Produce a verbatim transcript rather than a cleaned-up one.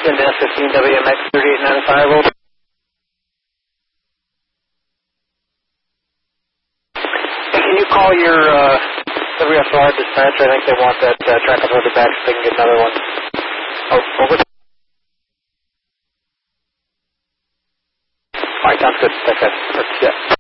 Houston, S fifteen W M X thirty-eight ninety-five, over. Hey, can you call your uh, W F R dispatcher? I think they want that uh, track on the back so they can get another one. Oh, over. All right, sounds good. Thanks, guys. Yeah.